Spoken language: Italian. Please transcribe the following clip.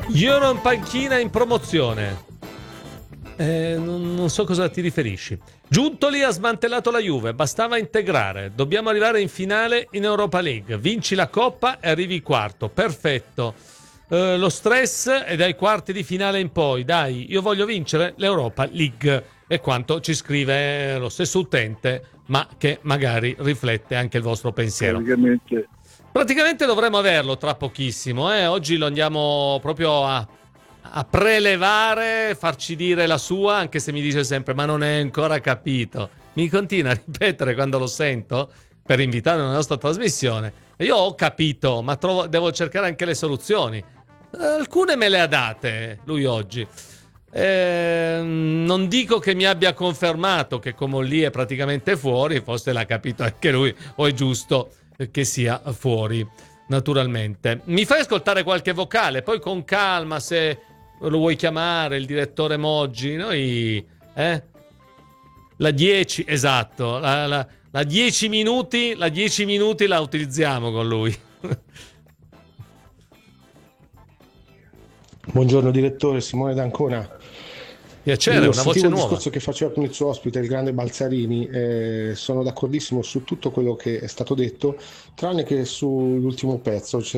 Euro in panchina in promozione. Non so cosa ti riferisci. Giuntoli ha smantellato la Juve, bastava integrare. Dobbiamo arrivare in finale in Europa League. Vinci la Coppa e arrivi quarto. Perfetto. Lo stress è dai quarti di finale in poi. Dai, io voglio vincere l'Europa League. È quanto ci scrive lo stesso utente, ma che magari riflette anche il vostro pensiero. Praticamente dovremo averlo tra pochissimo. Oggi lo andiamo proprio a prelevare, farci dire la sua, anche se mi dice sempre ma non è ancora capito. Mi continua a ripetere quando lo sento per invitare alla nostra trasmissione. E io ho capito, ma devo cercare anche le soluzioni. Alcune me le ha date lui oggi. Non dico che mi abbia confermato che come lì è praticamente fuori, forse l'ha capito anche lui, o è giusto che sia fuori, naturalmente. Mi fai ascoltare qualche vocale, poi con calma, se lo vuoi chiamare, il direttore Moggi, noi... La 10, esatto, la 10 minuti, la 10 minuti la utilizziamo con lui. Buongiorno direttore, Simone D'Ancona. Piacere, una voce il nuova. discorso che faceva con il suo ospite, il grande Balzarini, sono d'accordissimo su tutto quello che è stato detto, tranne che sull'ultimo pezzo, cioè